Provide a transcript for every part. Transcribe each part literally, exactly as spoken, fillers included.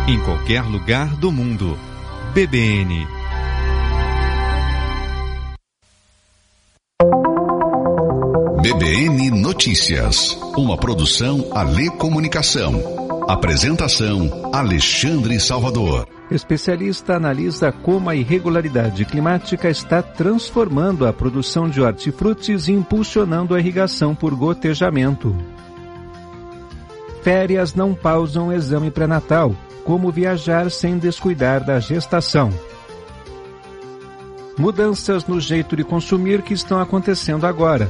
em qualquer lugar do mundo. B B N. B B N Notícias, uma produção Alê Comunicação. Apresentação Alexandre Salvador. Especialista analisa como a irregularidade climática está transformando a produção de hortifrutis e impulsionando a irrigação por gotejamento. Férias não pausam o exame pré-natal. Como viajar sem descuidar da gestação. Mudanças no jeito de consumir que estão acontecendo agora.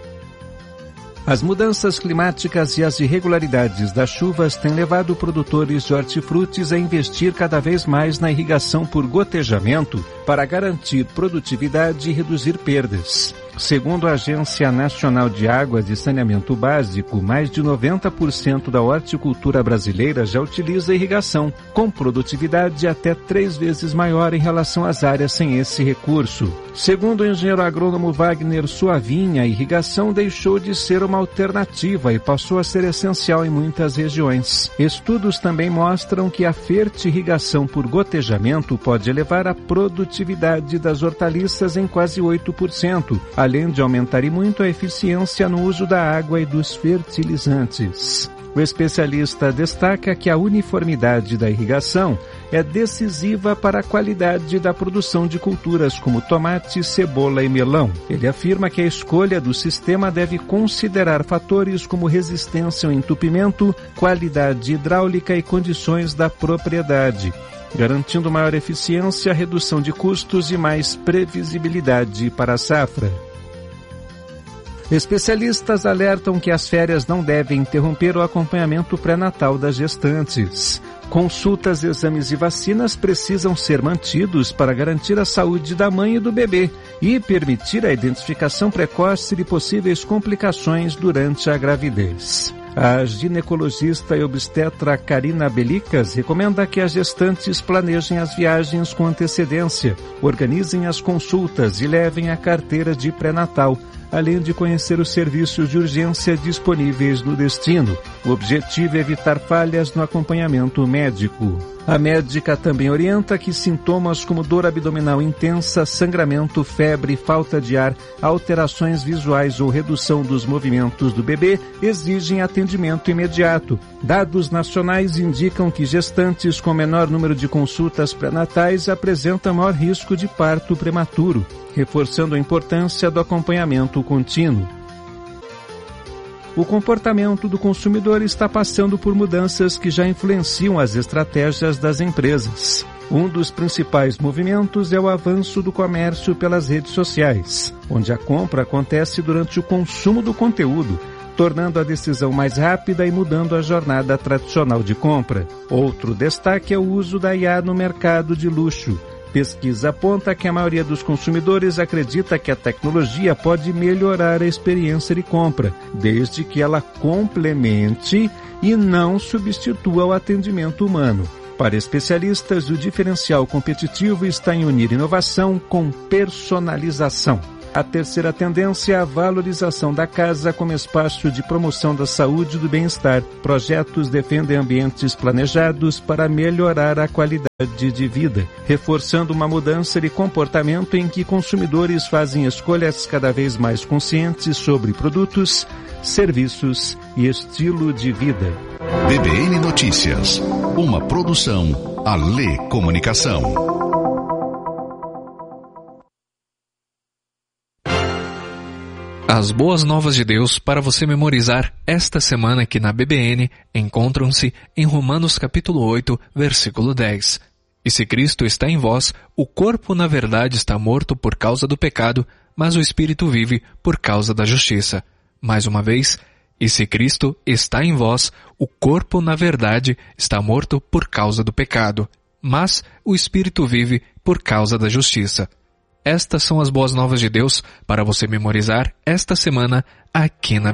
As mudanças climáticas e as irregularidades das chuvas têm levado produtores de hortifrutis a investir cada vez mais na irrigação por gotejamento para garantir produtividade e reduzir perdas. Segundo a Agência Nacional de Águas e Saneamento Básico, mais de noventa por cento da horticultura brasileira já utiliza irrigação, com produtividade até três vezes maior em relação às áreas sem esse recurso. Segundo o engenheiro agrônomo Wagner Suavinha, a irrigação deixou de ser uma alternativa e passou a ser essencial em muitas regiões. Estudos também mostram que a fertirrigação por gotejamento pode elevar a produtividade das hortaliças em quase oito por cento, além de aumentar e muito a eficiência no uso da água e dos fertilizantes. O especialista destaca que a uniformidade da irrigação é decisiva para a qualidade da produção de culturas como tomate, cebola e melão. Ele afirma que a escolha do sistema deve considerar fatores como resistência ao entupimento, qualidade hidráulica e condições da propriedade, garantindo maior eficiência, redução de custos e mais previsibilidade para a safra. Especialistas alertam que as férias não devem interromper o acompanhamento pré-natal das gestantes. Consultas, exames e vacinas precisam ser mantidos para garantir a saúde da mãe e do bebê e permitir a identificação precoce de possíveis complicações durante a gravidez. A ginecologista e obstetra Karina Belicas recomenda que as gestantes planejem as viagens com antecedência, organizem as consultas e levem a carteira de pré-natal, além de conhecer os serviços de urgência disponíveis no destino. O objetivo é evitar falhas no acompanhamento médico. A médica também orienta que sintomas como dor abdominal intensa, sangramento, febre, falta de ar, alterações visuais ou redução dos movimentos do bebê exigem atendimento imediato. Dados nacionais indicam que gestantes com menor número de consultas pré-natais apresentam maior risco de parto prematuro, reforçando a importância do acompanhamento contínuo. O comportamento do consumidor está passando por mudanças que já influenciam as estratégias das empresas. Um dos principais movimentos é o avanço do comércio pelas redes sociais, onde a compra acontece durante o consumo do conteúdo, tornando a decisão mais rápida e mudando a jornada tradicional de compra. Outro destaque é o uso da I A no mercado de luxo. Pesquisa aponta que a maioria dos consumidores acredita que a tecnologia pode melhorar a experiência de compra, desde que ela complemente e não substitua o atendimento humano. Para especialistas, o diferencial competitivo está em unir inovação com personalização. A terceira tendência é a valorização da casa como espaço de promoção da saúde e do bem-estar. Projetos defendem ambientes planejados para melhorar a qualidade de vida, reforçando uma mudança de comportamento em que consumidores fazem escolhas cada vez mais conscientes sobre produtos, serviços e estilo de vida. B B N Notícias, uma produção Alê Comunicação. As boas novas de Deus para você memorizar esta semana aqui na B B N encontram-se em Romanos capítulo oito, versículo dez. E se Cristo está em vós, o corpo na verdade está morto por causa do pecado, mas o espírito vive por causa da justiça. Mais uma vez, e se Cristo está em vós, o corpo na verdade está morto por causa do pecado, mas o espírito vive por causa da justiça. Estas são as boas novas de Deus para você memorizar esta semana aqui na